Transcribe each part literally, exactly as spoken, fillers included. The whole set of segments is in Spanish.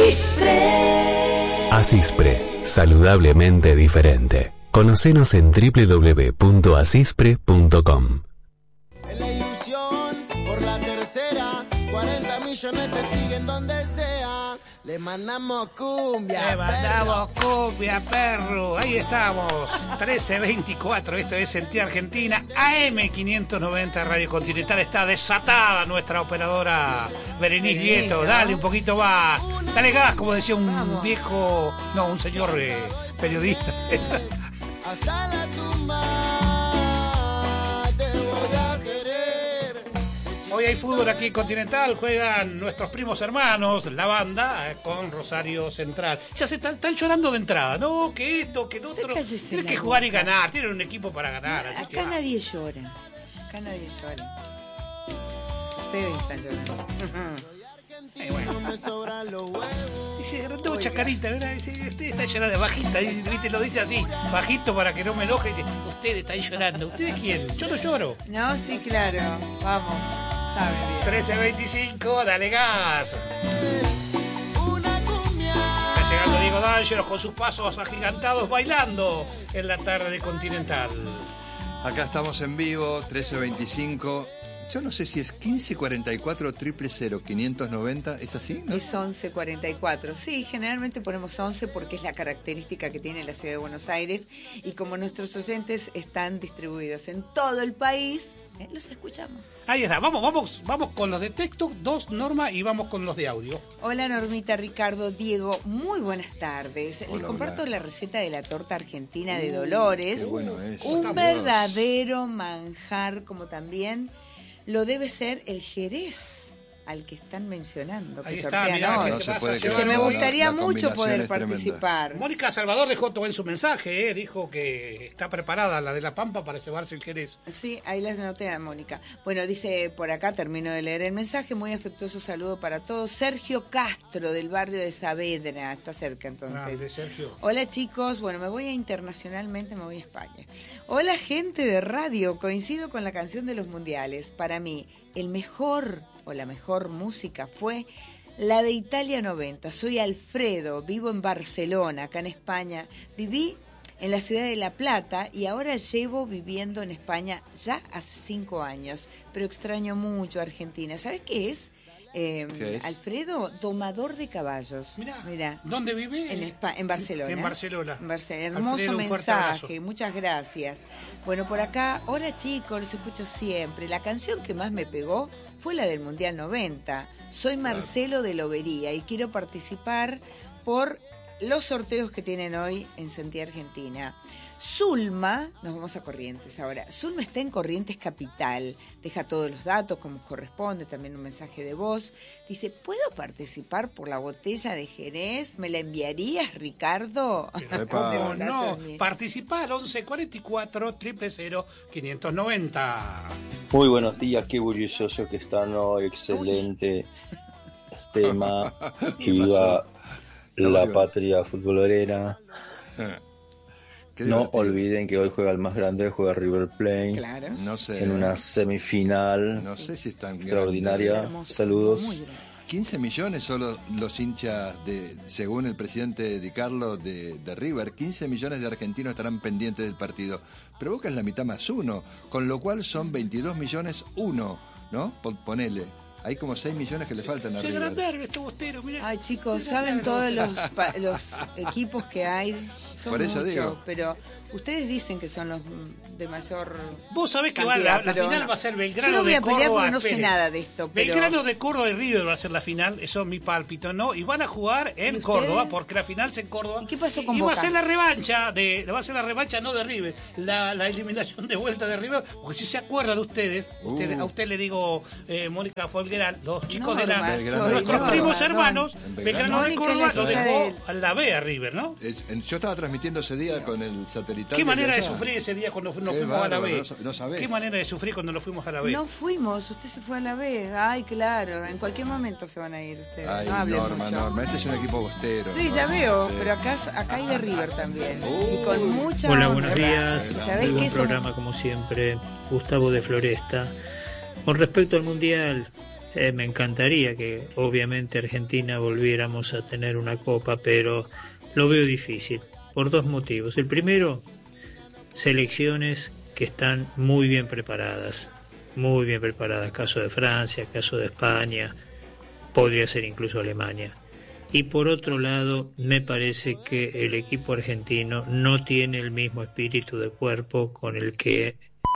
Asispre. Asispre, saludablemente diferente. Conocenos en doble u doble u doble u punto asispre punto com. En la ilusión, por la tercera, cuarenta millones te siguen donde sea. Le mandamos cumbia, Le mandamos cumbia, perro. Ahí estamos, trece veinticuatro. Esto es en Tía Argentina. A M quinientos noventa Radio Continental. Está desatada nuestra operadora Berenice Vieto. Dale un poquito más. Dale gas, como decía un Vamos. viejo, no, un señor eh, periodista. Hasta la tumba te voy a querer. Hoy hay fútbol aquí en Continental, juegan nuestros primos hermanos, la banda, eh, con Rosario Central. Ya se están, están llorando de entrada, no, que esto, que lo otro. Tienen que jugar y ganar, tienen un equipo para ganar. No, acá nadie llora, acá nadie llora. Ustedes están llorando. Eh, bueno. Dice, grandó chacarita, ¿verdad? Dice, usted está llorando, bajita, ¿viste? Lo dice así, bajito para que no me enoje. Dice, usted está ahí llorando. ¿Ustedes quién? Yo no lloro. No, sí, claro. Vamos, sabe bien. trece veinticinco, dale gas. Está llegando Diego D'Angelo con sus pasos agigantados bailando en la tarde de Continental. Acá estamos en vivo, trece veinticinco. Yo no sé si es quince cuarenta y cuatro cero cero cero quinientos noventa, ¿es así? ¿No? Es once cuarenta y cuatro. Sí, generalmente ponemos once porque es la característica que tiene la ciudad de Buenos Aires y como nuestros oyentes están distribuidos en todo el país, eh, los escuchamos. Ahí está, vamos, vamos, vamos con los de texto, dos Norma y vamos con los de audio. Hola Normita, Ricardo, Diego, muy buenas tardes. Hola, Les comparto hola. la receta de la torta argentina de Dolores. Qué bueno es. Un Está verdadero manjar, como también lo debe ser el Jerez al que están mencionando, que Ahí está, sortean mirá, hoy. No se puede Que creer, me la- gustaría la mucho combinación poder es tremenda. participar. Mónica Salvador dejó todo en su mensaje, ¿eh? Dijo que está preparada la de La Pampa para llevarse el Jerez. Sí, ahí las anoté a Mónica. Bueno, dice por acá, termino de leer el mensaje, muy afectuoso saludo para todos. Sergio Castro, del barrio de Saavedra, está cerca entonces. Ah, de Sergio. Hola chicos, bueno, me voy a internacionalmente, me voy a España. Hola gente de radio, coincido con la canción de los mundiales. Para mí, el mejor o la mejor música fue la de Italia noventa. Soy Alfredo, vivo en Barcelona, acá en España. Viví en la ciudad de La Plata y ahora llevo viviendo en España ya hace cinco años, pero extraño mucho Argentina. ¿Sabes qué es? Eh, ¿Qué es? Alfredo, domador de caballos. Mirá, Mirá. ¿dónde vive? En, Espa- en Barcelona. En Barcelona. En Barcelona. Hermoso Alfredo, un fuerte mensaje, abrazo. muchas gracias. Bueno, por acá, hola chicos, los escucho siempre. La canción que más me pegó fue la del Mundial noventa. Soy Marcelo de Lobería y quiero participar por los sorteos que tienen hoy en Sentía Argentina. Zulma, nos vamos a Corrientes ahora. Zulma está en Corrientes Capital. Deja todos los datos como corresponde, también un mensaje de voz. Dice, ¿puedo participar por la botella de Jerez? ¿Me la enviarías, Ricardo? Pero Epa. ¿cómo no? Participá al once cuarenta y cuatro cero cero cero quinientos noventa. Muy buenos días, qué bullicioso que están hoy, excelente tema. ¿Qué Viva pasó? la No, patria futbolera. Qué No divertido. olviden que hoy juega el más grande, juega River Plate Claro. No sé. en una semifinal No sé si están extraordinaria. Hermoso, Saludos. muy grande. quince millones solo los hinchas de, según el presidente Di Carlo de, de River, quince millones de argentinos estarán pendientes del partido. Pero Boca es la mitad más uno, con lo cual son veintidós millones uno, ¿no? Pon- Ponele. Hay como seis millones que le faltan a Se River. agrandaron estos bosteros, mirá. Ay, chicos, Se ¿saben todos agrandaron. los, pa- los equipos que hay? Son Por eso muchos, digo. pero ustedes dicen que son los mm, de mayor Vos sabés que va, cantidad, la, la pero final no. va a ser Belgrano Yo no voy de a pelear Córdoba. porque no sé espere. nada de esto, pero... Belgrano de Córdoba y River va a ser la final, eso es mi pálpito, ¿no? Y van a jugar ¿Y en ustedes? Córdoba, porque la final es en Córdoba. ¿Y qué pasó con Y va a Boca? ser la revancha, de, va a ser la revancha no de River, la, la eliminación de vuelta de River, porque si se acuerdan ustedes, ustedes Uh. a usted le digo, eh, Mónica Folgueral, los chicos de Norma, la, Belgrano, nuestros Norma, primos no. hermanos, En Belgrano de Mónica Córdoba es la lo chica dejó de- a la B a River, ¿no? Eh, en- Yo estaba transmitiendo ese día con el satelital. Qué manera de allá. sufrir ese día cuando nos Qué fuimos a la bárbaro, B. no sa- no sabés. Qué manera de sufrir cuando nos fuimos a la B. No fuimos, usted se fue a la vez. Ay, claro, en cualquier momento se van a ir ustedes. Ay, no hablen Norma, mucho. Norma, este es un equipo bostero. Sí, ¿no? ya veo, Sí. pero acá, acá hay de River también. Uy. Y con mucha Hola, honra. buenos días. ¿Y Muy sabés Muy que buen eso? programa como siempre. Gustavo de Floresta. Con respecto al Mundial, Eh, me encantaría que obviamente Argentina volviéramos a tener una copa, pero lo veo difícil por dos motivos. El primero, selecciones que están muy bien preparadas, muy bien preparadas, caso de Francia, caso de España, podría ser incluso Alemania. Y por otro lado, me parece que el equipo argentino no tiene el mismo espíritu de cuerpo con el que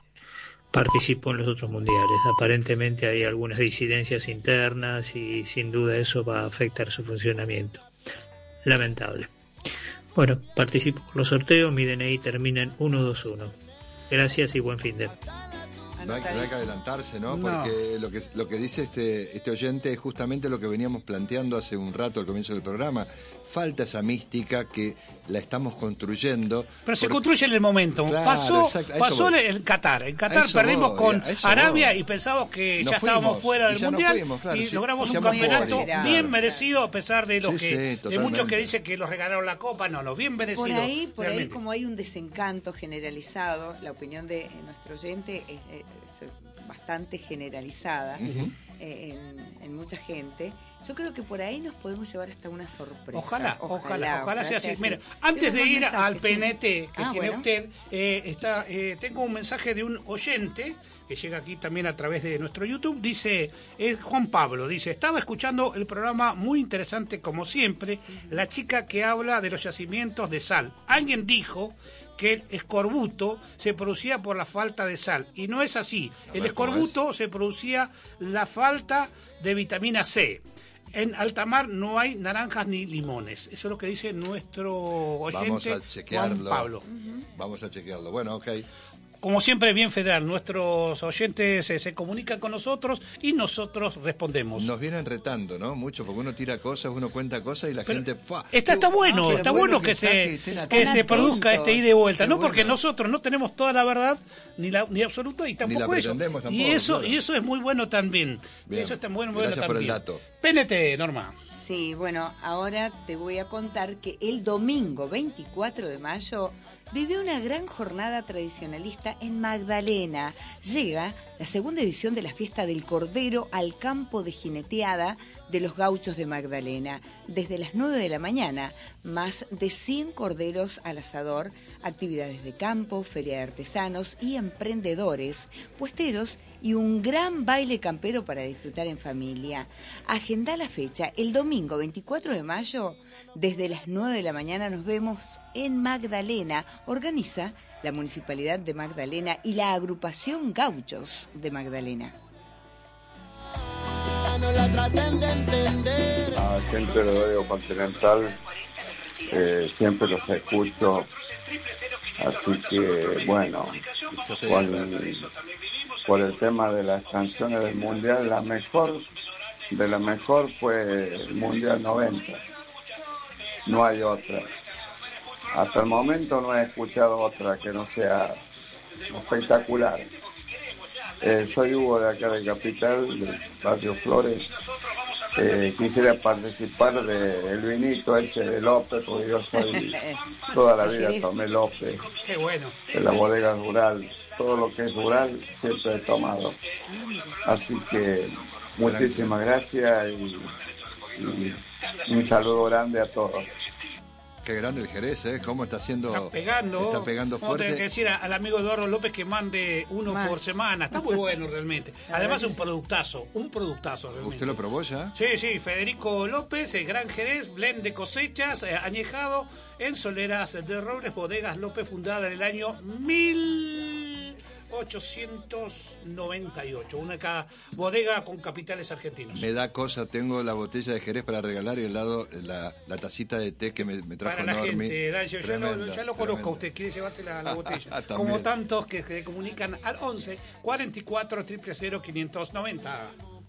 participó en los otros mundiales. Aparentemente hay algunas disidencias internas y sin duda eso va a afectar su funcionamiento. Lamentable. Bueno, participo por los sorteos, mi D N I termina en uno dos uno. Gracias y buen fin de... No hay, no hay que adelantarse, ¿no? No. Porque lo que, lo que dice este, este oyente es justamente lo que veníamos planteando hace un rato al comienzo del programa. Falta esa mística que la estamos construyendo. Pero se porque... construye en el momento. Claro, pasó exacto, pasó voy. en Qatar. En Qatar perdimos voy, con Arabia voy. y pensábamos que Nos ya estábamos fuimos, fuera del y ya nos Mundial fuimos, claro, y sí, logramos sí, un ya campeonato fuera. bien Claro. merecido a pesar de los Sí, que sí, de muchos totalmente. que dicen que los regalaron la copa. No, no, bien merecido. Por ahí, por ahí realmente. como hay un desencanto generalizado, la opinión de eh, nuestro oyente es, es bastante generalizada Uh-huh. eh, en, en mucha gente. Yo creo que por ahí nos podemos llevar hasta una sorpresa. Ojalá, ojalá, ojalá sea así. así. Mira, antes de Tenemos ir mensajes, al sí. P N T que Ah, tiene bueno. usted, eh, está, eh, tengo un mensaje de un oyente que llega aquí también a través de nuestro YouTube. Dice, es Juan Pablo, dice, estaba escuchando el programa muy interesante como siempre, la chica que habla de los yacimientos de sal. Alguien dijo que el escorbuto se producía por la falta de sal, y no es así. A El ver, ¿cómo escorbuto se producía la falta de vitamina C. En alta mar no hay naranjas ni limones. Eso es lo que dice nuestro oyente Vamos a Juan chequearlo. Pablo. Vamos a chequearlo. Bueno, ok. Como siempre, bien federal, nuestros oyentes se, se comunican con nosotros y nosotros respondemos. Nos vienen retando, ¿no? Mucho, porque uno tira cosas, uno cuenta cosas y la Pero gente... ¡fua! Está, está bueno, Qué está bueno que, está, se, estén que atentos. se produzca este ida y vuelta, Qué ¿no? Porque bueno. nosotros no tenemos toda la verdad, ni la ni absoluta, y tampoco la eso. pretendemos tampoco, y eso claro. y eso es muy bueno también. Bien. Eso está muy bueno, bueno Gracias por el también. dato. P N T, Norma. Sí, bueno, ahora te voy a contar que el domingo veinticuatro de mayo vivió una gran jornada tradicionalista en Magdalena. Llega la segunda edición de la Fiesta del Cordero al campo de jineteada de los gauchos de Magdalena. Desde las nueve de la mañana, más de cien corderos al asador, actividades de campo, feria de artesanos y emprendedores, puesteros y un gran baile campero para disfrutar en familia. Agenda la fecha, el domingo veinticuatro de mayo, desde las nueve de la mañana nos vemos en Magdalena. Organiza la Municipalidad de Magdalena y la Agrupación Gauchos de Magdalena. No la traten de entender. A gente de Radio Continental, eh, siempre los escucho, así que bueno, Yo estoy con, atrás. por el tema de las canciones del Mundial, la mejor, de la mejor fue el Mundial noventa, no hay otra. Hasta el momento no he escuchado otra que no sea espectacular. Eh, soy Hugo de acá de Capital, del barrio Flores. Eh, quisiera participar del vinito ese de López, porque yo soy, toda la vida tomé López, Qué bueno. de la bodega rural. Todo lo que es rural siempre he tomado. Así que muchísimas gracias y, y un saludo grande a todos. Qué grande el Jerez, ¿eh? Cómo está haciendo... Está pegando. Está pegando Vamos a tener fuerte. que decir a- al amigo Eduardo López que mande uno Más. por semana. Está muy bueno realmente. La Además verdad un productazo, un productazo realmente. ¿Usted lo probó ya? Sí, sí, Federico López, el Gran Jerez, blend de cosechas, eh, añejado en soleras de robles, bodegas López, fundada en el año mil ochocientos noventa y ocho. Una cada bodega con capitales argentinos. Me da cosa, tengo la botella de Jerez para regalar y al lado la, la tacita de té que me, me trajo Para la Normi. gente, Dancho, ya, Tremenda, lo, ya lo conozco a tremenda. usted, quiere llevarse la, la botella. También. Como tantos que se comunican al once cuarenta y cuatro cero cero cero quinientos noventa.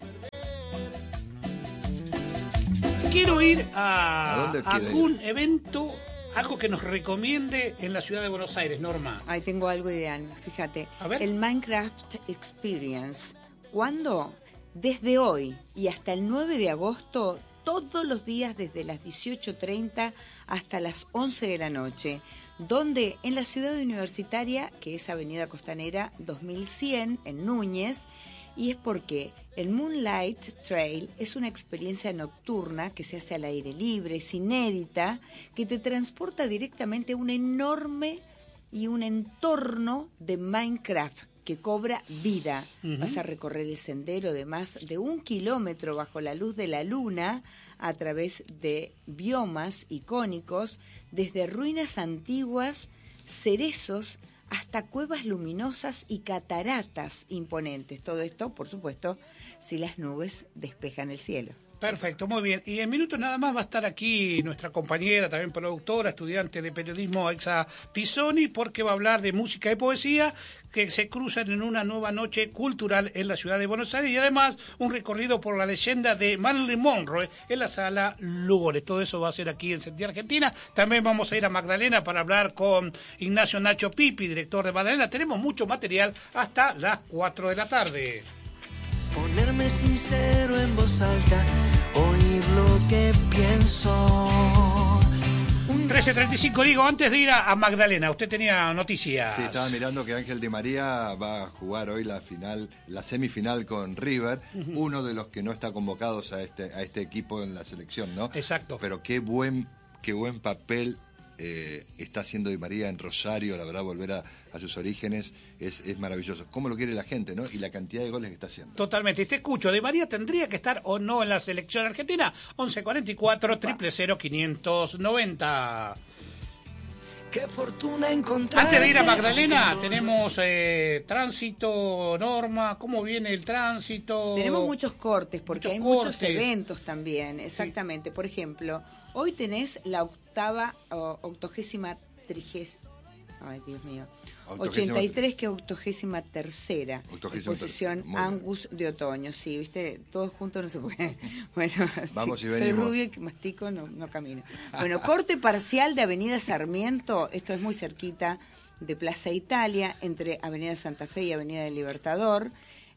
Quiero ir ¿A a, dónde a quiere algún evento, algo que nos recomiende en la ciudad de Buenos Aires, Norma. Ahí tengo algo ideal, fíjate. A ver. El Minecraft Experience. ¿Cuándo? Desde hoy y hasta el nueve de agosto, todos los días desde las dieciocho treinta hasta las once de la noche. Donde en la ciudad universitaria, que es Avenida Costanera dos mil cien, en Núñez, Y es porque el Moonlight Trail es una experiencia nocturna que se hace al aire libre, es inédita, que te transporta directamente a un enorme y un entorno de Minecraft que cobra vida. Uh-huh. Vas a recorrer el sendero de más de un kilómetro bajo la luz de la luna a través de biomas icónicos, desde ruinas antiguas, cerezos, hasta cuevas luminosas y cataratas imponentes. Todo esto, por supuesto, si las nubes despejan el cielo. Perfecto, muy bien. Y en minutos nada más va a estar aquí nuestra compañera, también productora, estudiante de periodismo, Aixa Pisoni, porque va a hablar de música y poesía que se cruzan en una nueva noche cultural en la ciudad de Buenos Aires, y además un recorrido por la leyenda de Marilyn Monroe en la sala Lugones. Todo eso va a ser aquí en Sentir Argentina. También vamos a ir a Magdalena para hablar con Ignacio Nacho Pipi, director de Magdalena. Tenemos mucho material hasta las cuatro de la tarde. Ponerme sincero en voz alta, oír lo que pienso. trece treinta y cinco, digo, antes de ir a, a Magdalena, usted tenía noticias. Sí, estaba mirando que Ángel Di María va a jugar hoy la final, la semifinal con River, uh-huh. uno de los que no está convocados a este, a este equipo en la selección, ¿no? Exacto. Pero qué buen, qué buen papel Eh, está haciendo Di María en Rosario, la verdad, volver a, a sus orígenes es, es maravilloso. Cómo lo quiere la gente, ¿no? Y la cantidad de goles que está haciendo. Totalmente. Te escucho, Di María tendría que estar o no en la selección argentina. once cuarenta y cuatro, cero cero cero, quinientos noventa. Qué fortuna encontrar. Antes de ir a Magdalena, tenemos eh, tránsito, Norma, ¿cómo viene el tránsito? Tenemos muchos cortes, porque muchos hay cortes. muchos eventos también, exactamente. Sí. Por ejemplo, hoy tenés la octava, o, octogésima, trigésima, ay Dios mío, ochenta y tres, que octogésima tercera exposición Angus de otoño. Sí, viste, todos juntos no se puede. Bueno, vamos sí, y soy venimos. rubia y mastico, no, no camino. Bueno, corte parcial de Avenida Sarmiento, esto es muy cerquita de Plaza Italia, entre Avenida Santa Fe y Avenida del Libertador,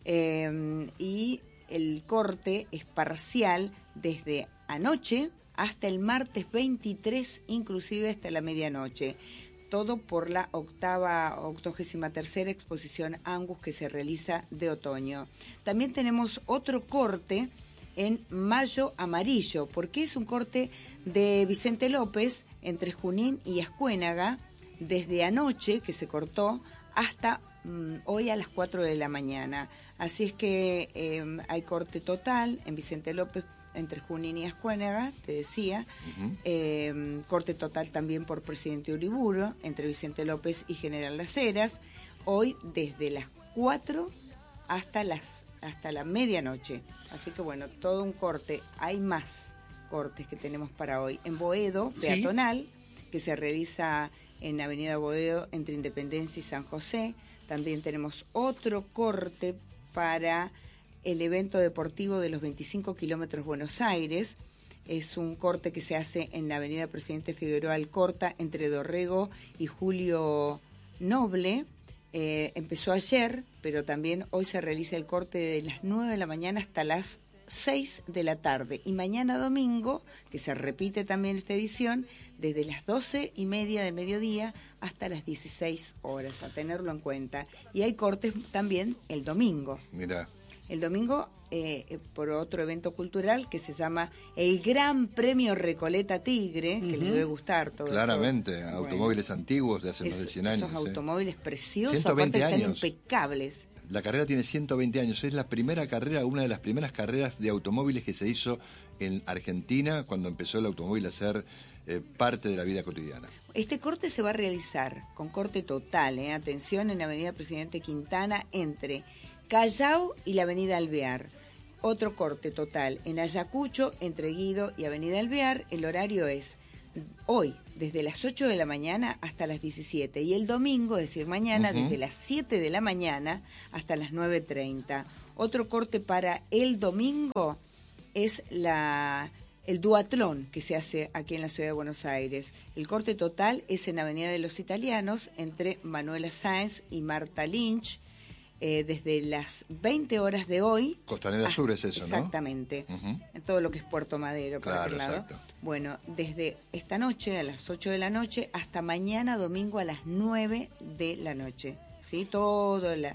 eh, y el corte es parcial desde anoche hasta el martes veintitrés, inclusive hasta la medianoche. Todo por la octava, octogésima tercera exposición Angus que se realiza de otoño. También tenemos otro corte en Mayo Amarillo, porque es un corte de Vicente López entre Junín y Ascuénaga, desde anoche que se cortó hasta mmm, hoy a las cuatro de la mañana. Así es que eh, hay corte total en Vicente López entre Junín y Ascuénaga, te decía, uh-huh. eh, corte total también por Presidente Uriburu, entre Vicente López y General Las Heras, hoy desde las cuatro hasta las hasta la medianoche. Así que bueno, todo un corte. Hay más cortes que tenemos para hoy. En Boedo, peatonal, ¿sí? que se realiza en Avenida Boedo, entre Independencia y San José. También tenemos otro corte para el evento deportivo de los veinticinco kilómetros Buenos Aires. Es un corte que se hace en la Avenida Presidente Figueroa Alcorta, entre Dorrego y Julio Noble. Eh, empezó ayer, pero también hoy se realiza el corte de las nueve de la mañana hasta las seis de la tarde. Y mañana domingo, que se repite también esta edición, desde las doce y media de mediodía hasta las dieciséis horas, a tenerlo en cuenta. Y hay cortes también el domingo. Mira. El domingo, eh, por otro evento cultural que se llama el Gran Premio Recoleta Tigre, que uh-huh. les debe gustar todo. Claramente, todo. automóviles bueno, antiguos de hace es, más de cien años. Esos ¿eh? automóviles preciosos, ciento veinte aparte años. Están impecables. La carrera tiene ciento veinte años, es la primera carrera, una de las primeras carreras de automóviles que se hizo en Argentina cuando empezó el automóvil a ser eh, parte de la vida cotidiana. Este corte se va a realizar con corte total, eh, atención, en Avenida Presidente Quintana, entre Callao y la Avenida Alvear. Otro corte total en Ayacucho, entre Guido y Avenida Alvear. El horario es hoy, desde las ocho de la mañana hasta las diecisiete. Y el domingo, es decir, mañana, uh-huh. desde las siete de la mañana hasta las nueve treinta. Otro corte para el domingo es la... el duatlón que se hace aquí en la ciudad de Buenos Aires. El corte total es en Avenida de los Italianos, entre Manuela Sáenz y Marta Lynch, eh, desde las veinte horas de hoy. Costanera hasta, Sur es eso, exactamente, ¿no? Exactamente. Uh-huh. Todo lo que es Puerto Madero, por claro, aquel lado. Exacto. Bueno, desde esta noche a las ocho de la noche hasta mañana domingo a las nueve de la noche. ¿Sí? Todo la,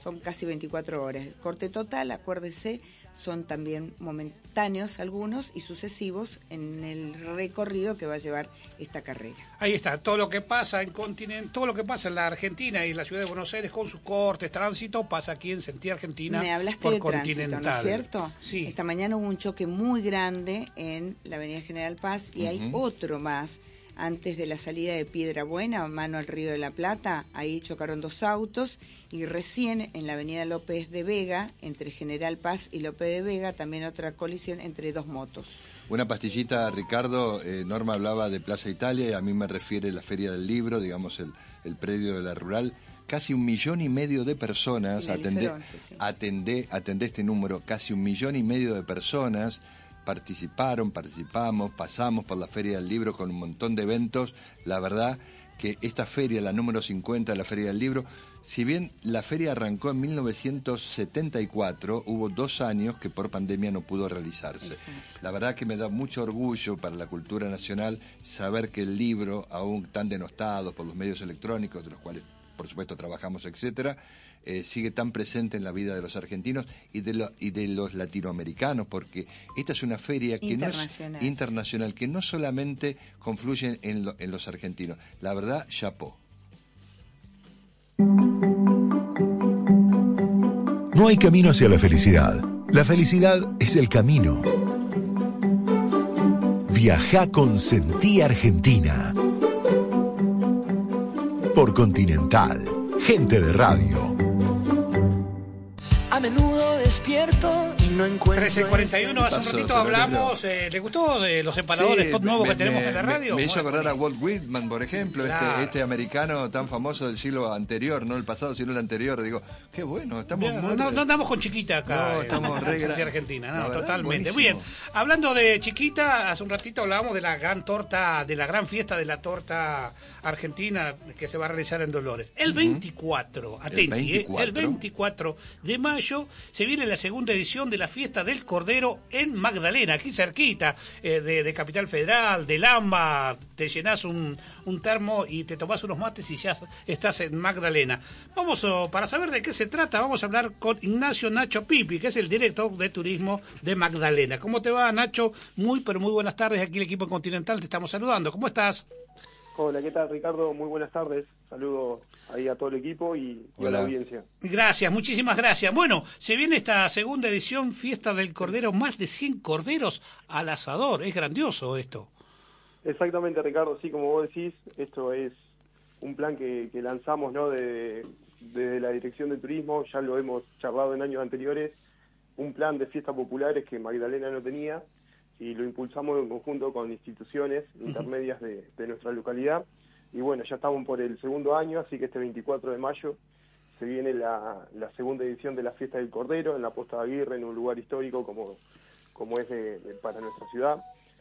son casi veinticuatro horas. El corte total, acuérdese, son también momentáneos algunos y sucesivos en el recorrido que va a llevar esta carrera. Ahí está, todo lo que pasa en continente, todo lo que pasa en la Argentina y en la ciudad de Buenos Aires con sus cortes, tránsito, pasa aquí en Sentí Argentina. Me hablaste por de Continental. tránsito, ¿no es cierto? Sí. Esta mañana hubo un choque muy grande en la avenida General Paz y uh-huh. hay otro más. Antes de la salida de Piedra Buena, mano al Río de la Plata, ahí chocaron dos autos y recién en la avenida López de Vega, entre General Paz y López de Vega, también otra colisión entre dos motos. Una pastillita, Ricardo, eh, Norma hablaba de Plaza Italia y a mí me refiere la Feria del Libro, digamos el, el predio de la Rural. Casi un millón y medio de personas, atendé, once, sí. atendé, atendé este número, casi un millón y medio de personas participaron, participamos, pasamos por la Feria del Libro con un montón de eventos. La verdad que esta feria, la número cincuenta de la Feria del Libro, si bien la feria arrancó en mil novecientos setenta y cuatro, hubo dos años que por pandemia no pudo realizarse. Exacto. La verdad que me da mucho orgullo para la cultura nacional saber que el libro, aún tan denostado por los medios electrónicos, de los cuales por supuesto trabajamos, etcétera, eh, sigue tan presente en la vida de los argentinos y de, lo, y de los latinoamericanos, porque esta es una feria que no es internacional, que no solamente confluye en, lo, en los argentinos. La verdad, chapó. No hay camino hacia la felicidad. La felicidad es el camino. Viajá con Sentí Argentina. Por Continental, gente de radio. A menudo despierto y no encuentro... trece cuarenta y uno, hace un ratito hablamos, eh, ¿le gustó de los separadores sí, pop nuevos me, que tenemos me, en la radio? Me, me hizo bueno, acordar a Walt Whitman, por ejemplo, claro. este, este americano tan famoso del siglo anterior, no el pasado, sino el anterior. Digo, qué bueno, estamos Bien, muy... No, no andamos con chiquita acá no, en, estamos en, re en gra... Argentina, no, verdad, totalmente. Buenísimo. Muy bien, hablando de chiquita, hace un ratito hablábamos de la gran torta, de la gran fiesta de la torta argentina que se va a realizar en Dolores. El uh-huh. veinticuatro, atenti, el veinticuatro. Eh, el veinticuatro de mayo se viene la segunda edición de la fiesta del Cordero en Magdalena, aquí cerquita eh, de, de Capital Federal, de Lamba, te llenás un, un termo y te tomás unos mates y ya estás en Magdalena. Vamos, oh, para saber de qué se trata, vamos a hablar con Ignacio Nacho Pipi, que es el director de turismo de Magdalena. ¿Cómo te va, Nacho? Muy, pero muy buenas tardes, aquí el equipo Continental te estamos saludando. ¿Cómo estás? Hola, ¿qué tal, Ricardo? Muy buenas tardes. Saludo ahí a todo el equipo y, y a la audiencia. Gracias, muchísimas gracias. Bueno, se viene esta segunda edición, Fiesta del Cordero, más de cien corderos al asador. Es grandioso esto. Exactamente, Ricardo. Sí, como vos decís, esto es un plan que, que lanzamos, ¿no? de, de la Dirección de Turismo, ya lo hemos charlado en años anteriores, un plan de fiestas populares que Magdalena no tenía, y lo impulsamos en conjunto con instituciones intermedias de, de nuestra localidad. Y bueno, ya estamos por el segundo año, así que este veinticuatro de mayo se viene la, la segunda edición de la Fiesta del Cordero en la Posta de Aguirre, en un lugar histórico como, como es de, de, para nuestra ciudad.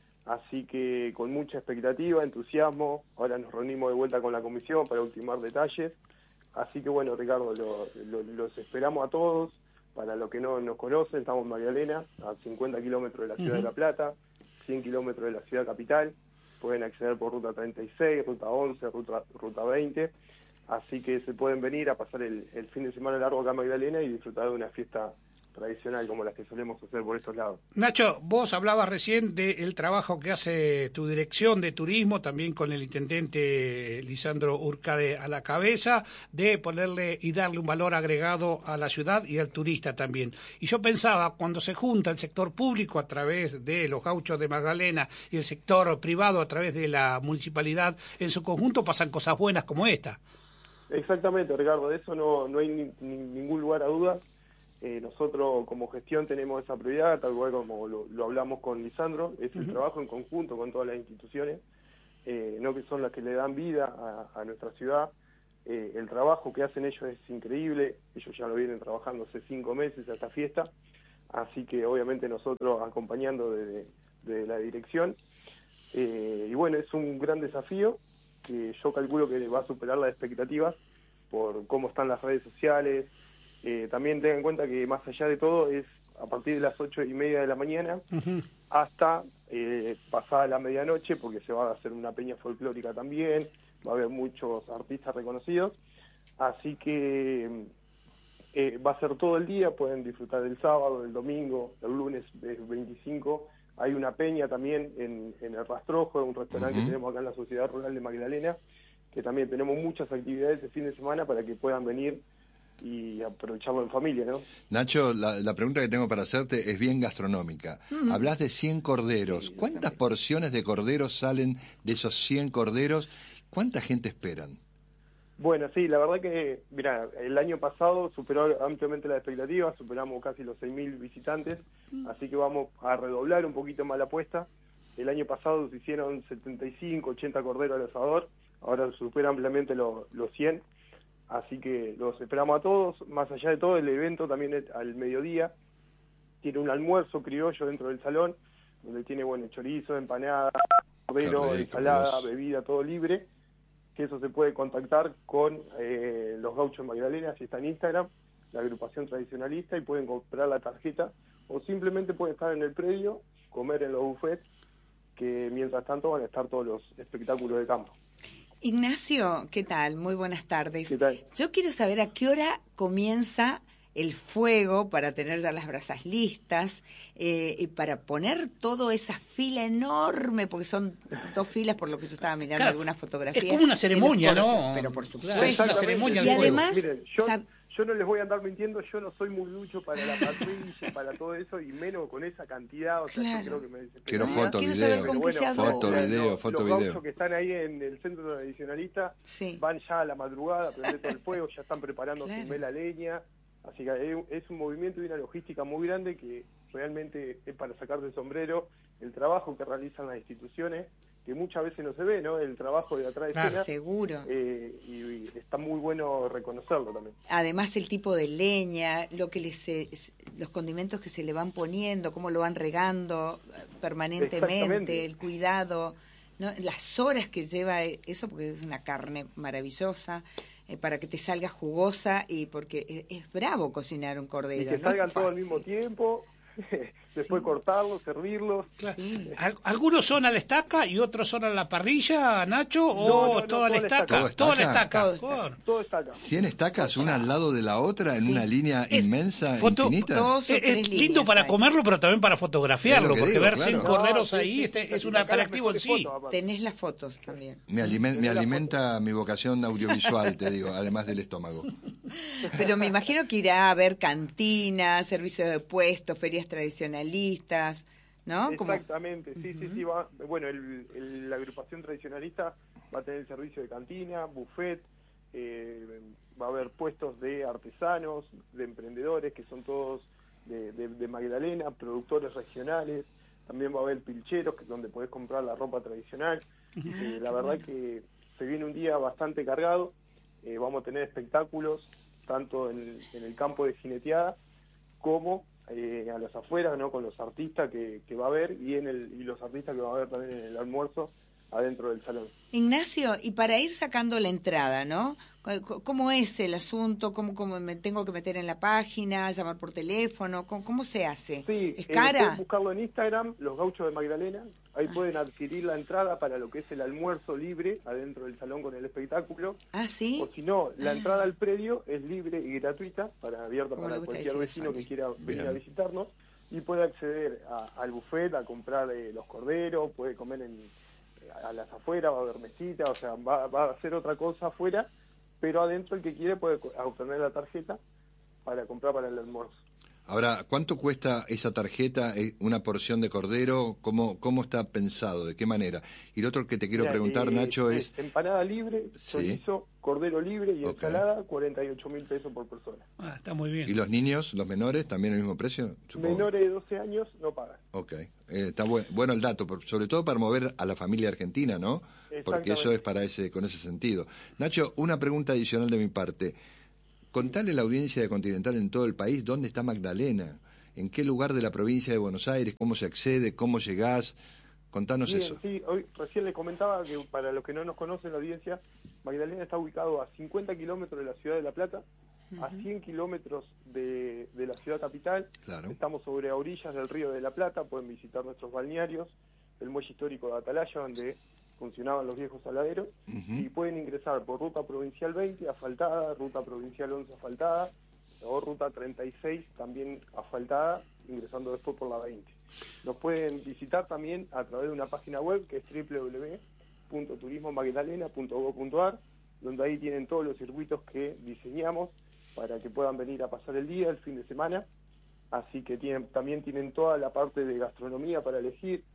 Así que con mucha expectativa, entusiasmo, ahora nos reunimos de vuelta con la comisión para ultimar detalles. Así que bueno, Ricardo, lo, lo, los esperamos a todos. Para los que no nos conocen, estamos en Magdalena, a cincuenta kilómetros de la ciudad uh-huh. de La Plata, cien kilómetros de la ciudad capital. Pueden acceder por ruta treinta y seis, ruta once, ruta, ruta veinte. Así que se pueden venir a pasar el, el fin de semana largo acá en Magdalena y disfrutar de una fiesta tradicional como las que solemos hacer por estos lados. Nacho, vos hablabas recién del trabajo que hace tu dirección de turismo, también con el intendente Lisandro Urcade a la cabeza, de ponerle y darle un valor agregado a la ciudad y al turista también. Y yo pensaba, cuando se junta el sector público a través de los gauchos de Magdalena y el sector privado a través de la municipalidad, en su conjunto pasan cosas buenas como esta. Exactamente, Ricardo, de eso no, no hay ni, ni, ningún lugar a dudas. Eh, nosotros como gestión tenemos esa prioridad, tal cual como lo, lo hablamos con Lisandro, es el uh-huh. trabajo en conjunto con todas las instituciones, eh, no que son las que le dan vida a, a nuestra ciudad. Eh, el trabajo que hacen ellos es increíble, ellos ya lo vienen trabajando hace cinco meses a esta fiesta, así que obviamente nosotros acompañando de, de la dirección. Eh, y bueno, es un gran desafío que yo calculo que va a superar las expectativas por cómo están las redes sociales. Eh, también tengan en cuenta que más allá de todo es a partir de las ocho y media de la mañana uh-huh. hasta eh, pasada la medianoche, porque se va a hacer una peña folclórica también, va a haber muchos artistas reconocidos, así que Eh, va a ser todo el día, pueden disfrutar el sábado, el domingo, el lunes veinticinco. Hay una peña también en, en El Rastrojo, un restaurante uh-huh. que tenemos acá en la Sociedad Rural de Magdalena, que también tenemos muchas actividades de fin de semana para que puedan venir y aprovecharlo en familia, ¿no? Nacho, la, la pregunta que tengo para hacerte es bien gastronómica. Uh-huh. Hablas de cien corderos. Sí, ¿cuántas porciones de corderos salen de esos cien corderos? ¿Cuánta gente esperan? Bueno, sí, la verdad que, mira, el año pasado superó ampliamente las expectativas, superamos casi los seis mil visitantes, mm. así que vamos a redoblar un poquito más la apuesta. El año pasado se hicieron setenta y cinco, ochenta corderos al asador, ahora supera ampliamente lo, los cien, así que los esperamos a todos. Más allá de todo, el evento también es al mediodía, tiene un almuerzo criollo dentro del salón, donde tiene, bueno, chorizo, empanada, cordero, ensalada, Dios. Bebida, todo libre. Que eso se puede contactar con eh, los Gauchos Magdalena, si está en Instagram, la agrupación tradicionalista, y pueden comprar la tarjeta, o simplemente pueden estar en el predio, comer en los buffets, que mientras tanto van a estar todos los espectáculos de campo. Ignacio, ¿qué tal? Muy buenas tardes. ¿Qué tal? Yo quiero saber a qué hora comienza el fuego para tener ya las brasas listas eh, y para poner toda esa fila enorme, porque son dos filas por lo que yo estaba mirando claro, algunas fotografías. Es como una ceremonia, ¿no? Pero por supuesto. Claro, es una ceremonia. Y además, miren, yo, yo no les voy a andar mintiendo, yo no soy muy ducho para la patrulla, para todo eso, y menos con esa cantidad, o sea, claro. yo creo que me desespero. Quiero foto, video, pero bueno, foto, los, video, foto, los video. que están ahí en el centro tradicionalista sí. van ya a la madrugada a prender todo el fuego, ya están preparando claro. su vela leña. Así que es un movimiento y una logística muy grande que realmente es para sacarse el sombrero el trabajo que realizan las instituciones, que muchas veces no se ve, ¿no? El trabajo de atrás de claro, escena. Seguro. Eh, y, y está muy bueno reconocerlo también. Además el tipo de leña, lo que les, los condimentos que se le van poniendo, cómo lo van regando permanentemente, el cuidado, ¿no? Las horas que lleva eso, porque es una carne maravillosa. Eh, para que te salga jugosa y porque es, es bravo cocinar un cordero. Y que no salgan es todos al mismo tiempo, después sí. cortarlos, servirlos. Claro. Sí. ¿Algunos son a la estaca y otros son a la parrilla, Nacho? ¿O no, no, no, toda la estaca? Toda la estaca. Todo estaca. Todo estaca. ¿Cien estacas una al lado de la otra en sí. una línea es inmensa, foto, infinita? Dos o es, tres es lindo líneas, para ahí. comerlo, pero también para fotografiarlo, porque digo, ver claro. cien corderos no, ahí sí, sí, este, sí, es sí, un atractivo en sí. Foto, Tenés las fotos también. Me, aliment, me alimenta mi vocación audiovisual, te digo, además del estómago. Pero me imagino que irá a haber cantinas, servicios de puestos, ferias tradicionalistas, ¿no? Exactamente, Como... sí, uh-huh. sí, sí. Va, bueno, el, el, la agrupación tradicionalista va a tener servicio de cantina, buffet, eh, va a haber puestos de artesanos, de emprendedores, que son todos de, de, de Magdalena, productores regionales. También va a haber pilcheros, que es donde podés comprar la ropa tradicional. Uh-huh. Eh, la verdad que se viene un día bastante cargado. Eh, vamos a tener espectáculos tanto en, en el campo de jineteada como eh, a las afueras, ¿no? Con los artistas que, que va a haber y en el y los artistas que va a haber también en el almuerzo adentro del salón. Ignacio, y para ir sacando la entrada, ¿no? ¿Cómo es el asunto? ¿Cómo, cómo me tengo que meter en la página, llamar por teléfono? ¿Cómo, cómo se hace? Sí, ¿Es eh, cara? pueden buscarlo en Instagram, Los Gauchos de Magdalena. Ahí ah. pueden adquirir la entrada para lo que es el almuerzo libre adentro del salón con el espectáculo. Ah, ¿sí? O si no, la ah. entrada al predio es libre y gratuita, para abierta para cualquier vecino eso, que quiera venir Bien. a visitarnos. Y puede acceder a, al buffet, a comprar eh, los corderos, puede comer en... a las afueras, va a haber mesita, o sea, va, va a hacer otra cosa afuera, pero adentro el que quiere puede obtener la tarjeta para comprar para el almuerzo. Ahora, ¿cuánto cuesta esa tarjeta, una porción de cordero? ¿Cómo, cómo está pensado? ¿De qué manera? Y lo otro que te quiero Mira, preguntar, eh, Nacho, es... Eh, empanada libre, chorizo, sí. cordero libre y okay. ensalada, cuarenta y ocho mil pesos por persona. Ah, está muy bien. ¿Y los niños, los menores, también el mismo precio? Supongo. Menores de doce años no pagan. Ok, eh, está bueno, bueno el dato, sobre todo para mover a la familia argentina, ¿no? Porque eso es para ese con ese sentido. Nacho, una pregunta adicional de mi parte. Contale a la audiencia de Continental en todo el país dónde está Magdalena, en qué lugar de la provincia de Buenos Aires, cómo se accede, cómo llegás. Contanos Bien, eso. Sí, hoy recién les comentaba que para los que no nos conocen la audiencia, Magdalena está ubicado a cincuenta kilómetros de la ciudad de La Plata, uh-huh. a cien kilómetros de, de la ciudad capital. Claro. Estamos sobre a orillas del río de La Plata, pueden visitar nuestros balnearios, el muelle histórico de Atalaya, donde funcionaban los viejos saladeros, uh-huh. y pueden ingresar por ruta provincial veinte, asfaltada, ruta provincial once, asfaltada, o ruta treinta y seis, también asfaltada, ingresando después por la veinte. Nos pueden visitar también a través de una página web que es doble u doble u doble u punto turismo magdalena punto gob punto ar, donde ahí tienen todos los circuitos que diseñamos para que puedan venir a pasar el día, el fin de semana. Así que tienen, también tienen toda la parte de gastronomía para elegir,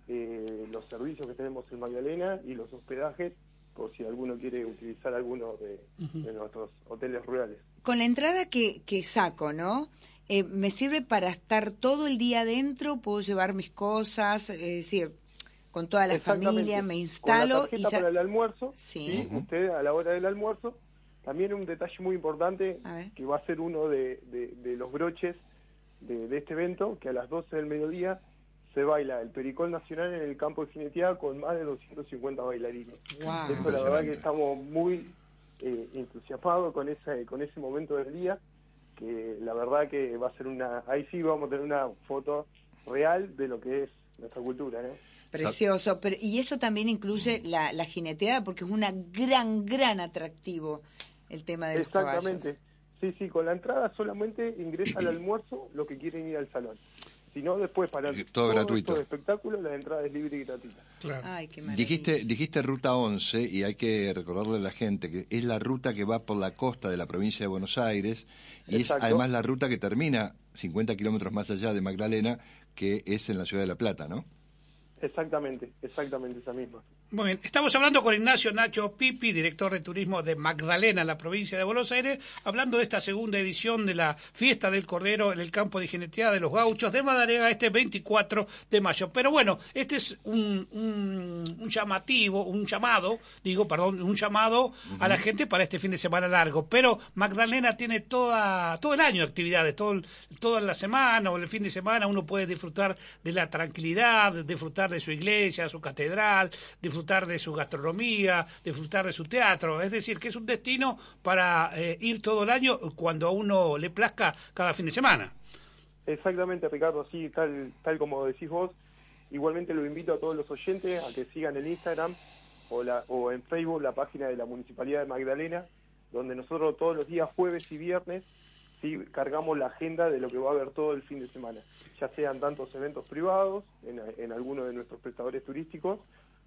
eh, los servicios que tenemos en Magdalena y los hospedajes, por si alguno quiere utilizar alguno de, uh-huh. de nuestros hoteles rurales. Con la entrada que, que saco, ¿no? Eh, ¿Me sirve para estar todo el día adentro? ¿Puedo llevar mis cosas? Es decir, con toda la familia me instalo. Con la tarjeta y ya... para el almuerzo, sí. ¿sí? Uh-huh. Usted a la hora del almuerzo. También un detalle muy importante, que va a ser uno de, de, de los broches de, de este evento, que a las doce del mediodía se baila el Pericol Nacional en el campo de jineteada con más de doscientos cincuenta bailarines. Wow. Eso la verdad que estamos muy eh, entusiasmados con ese, con ese momento del día, que la verdad que va a ser una, ahí sí vamos a tener una foto real de lo que es nuestra cultura, ¿no? Precioso, pero y eso también incluye la, la jineteada, porque es un gran, gran atractivo el tema de los caballos. Exactamente, sí, sí, con la entrada solamente ingresa al almuerzo los que quieren ir al salón. Si no, después para todo, todo gratuito. Todo espectáculo, la entrada es libre y gratuita. Claro. Ay, qué dijiste, dijiste ruta once, y hay que recordarle a la gente que es la ruta que va por la costa de la provincia de Buenos Aires, y Exacto. es además la ruta que termina cincuenta kilómetros más allá de Magdalena, que es en la ciudad de La Plata, ¿no? Exactamente, exactamente esa misma. Muy bien, estamos hablando con Ignacio Nacho Pipi, director de turismo de Magdalena, en la provincia de Buenos Aires, hablando de esta segunda edición de la Fiesta del Cordero en el campo de jineteada de los Gauchos de Madariaga, este veinticuatro de mayo. Pero bueno, este es un, un, un llamativo, un llamado, digo, perdón, un llamado uh-huh. a la gente para este fin de semana largo. Pero Magdalena tiene toda todo el año de actividades, todo, toda la semana o el fin de semana uno puede disfrutar de la tranquilidad, disfrutar de su iglesia, su catedral, disfrutar de su gastronomía, disfrutar de su teatro, es decir, que es un destino para eh, ir todo el año cuando a uno le plazca cada fin de semana. Exactamente, Ricardo, así tal, tal como decís vos. Igualmente lo invito a todos los oyentes a que sigan en Instagram o, la, o en Facebook la página de la Municipalidad de Magdalena, donde nosotros todos los días, jueves y viernes, sí cargamos la agenda de lo que va a haber todo el fin de semana, ya sean tantos eventos privados en, en algunos de nuestros prestadores turísticos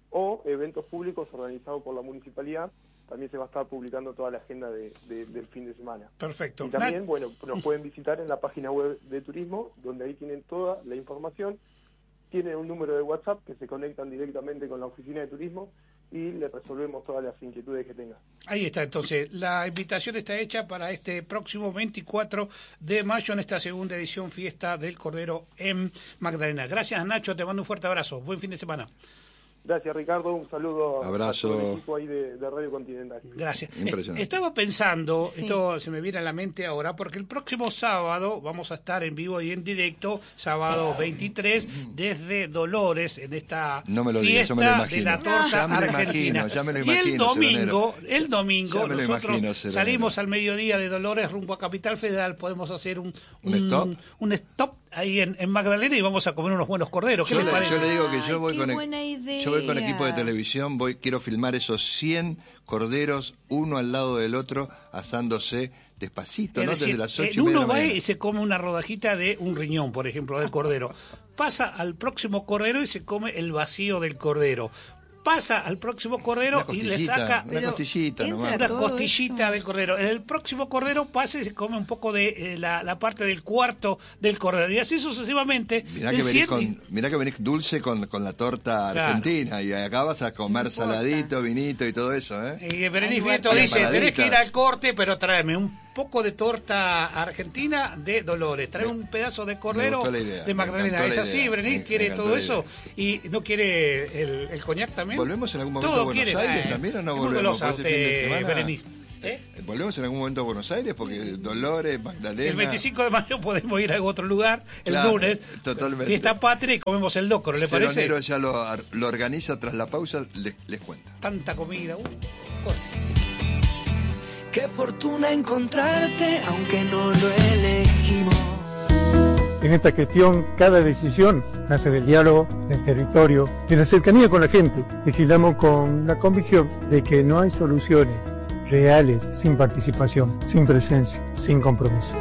o eventos públicos organizados por la municipalidad. También se va a estar publicando toda la agenda de, de, del fin de semana. Perfecto. Y también, bueno, nos pueden visitar en la página web de turismo, donde ahí tienen toda la información. Tienen un número de WhatsApp que se conectan directamente con la oficina de turismo y les resolvemos todas las inquietudes que tengan. Ahí está, entonces, la invitación está hecha para este próximo veinticuatro de mayo en esta segunda edición Fiesta del Cordero en Magdalena. Gracias, Nacho, te mando un fuerte abrazo. Buen fin de semana. Gracias, Ricardo. Un saludo Abrazo. a todo el equipo ahí de, de Radio Continental. Gracias. Impresionante. Estaba pensando, sí. esto se me viene a la mente ahora, porque el próximo sábado vamos a estar en vivo y en directo, sábado veintitrés, desde Dolores, en esta no me lo fiesta digas, de la torta ya me lo argentina. Imagino, ya me lo y el imagino, domingo, Ceronero. el domingo, me lo nosotros imagino, salimos al mediodía de Dolores rumbo a Capital Federal, podemos hacer un, un, ¿Un stop, un stop ahí en, en Magdalena y vamos a comer unos buenos corderos. ¿Qué yo les le, parece? Yo le digo que yo voy, Ay, con, buena idea. yo voy con equipo de televisión, voy quiero filmar esos cien corderos, uno al lado del otro, asándose despacito, es ¿no? decir, Desde las ocho y uno media de la va mañana. y se come una rodajita de un riñón, por ejemplo, del cordero. Pasa al próximo cordero y se come el vacío del cordero. Pasa al próximo cordero y le saca una costillita nomás. una costillita eso. del cordero. El próximo cordero pasa y se come un poco de eh, la, la parte del cuarto del cordero. Y así sucesivamente. Mirá que, venís con, mirá que venís dulce con, con la torta claro. argentina y acá vas a comer no saladito, vinito y todo eso, ¿eh? Y Berenice Vieto dice, tenés que ir al corte, pero tráeme un poco de torta argentina de Dolores, trae un pedazo de cordero de Magdalena. ¿Es así, Berenice? ¿Quiere todo eso? ¿Y no quiere el, el coñac también? ¿Volvemos en algún momento todo a Buenos quiere, Aires eh, también o no volvemos por ese fin de semana? Berenice. ¿Eh? ¿Volvemos en algún momento a Buenos Aires? Porque Dolores, Magdalena... El veinticinco de mayo podemos ir a otro lugar, el claro, lunes, totalmente. Fiesta patria y comemos el locro, ¿le parece? Ceronero ya lo, lo organiza tras la pausa, les, les cuenta. Tanta comida, uh, corte. Qué fortuna encontrarte, aunque no lo elegimos. En esta gestión, cada decisión nace del diálogo, del territorio, de la cercanía con la gente. Legislamos con la convicción de que no hay soluciones reales, sin participación, sin presencia, sin compromiso.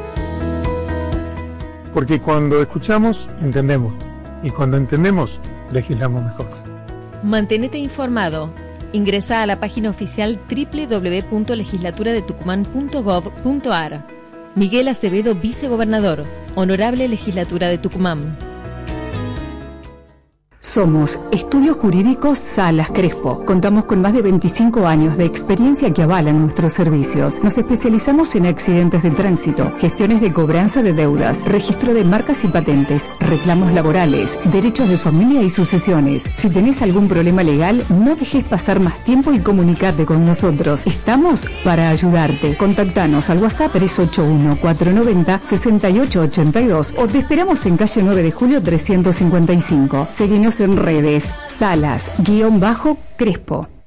Porque cuando escuchamos, entendemos. Y cuando entendemos, legislamos mejor. Mantenete informado. Ingresa a la página oficial doble u doble u doble u punto legislatura de tucumán punto gov punto ar. Miguel Acevedo, vicegobernador. Honorable Legislatura de Tucumán. Somos Estudios Jurídicos Salas Crespo. Contamos con más de veinticinco años de experiencia que avalan nuestros servicios. Nos especializamos en accidentes de tránsito, gestiones de cobranza de deudas, registro de marcas y patentes, reclamos laborales, derechos de familia y sucesiones. Si tenés algún problema legal, no dejes pasar más tiempo y comunicate con nosotros. Estamos para ayudarte. Contactanos al WhatsApp tres ocho uno, cuatro nueve cero, seis ocho ocho dos o te esperamos en calle nueve de julio trescientos cincuenta y cinco. Seguinos en redes, Salas, guión bajo, Crespo.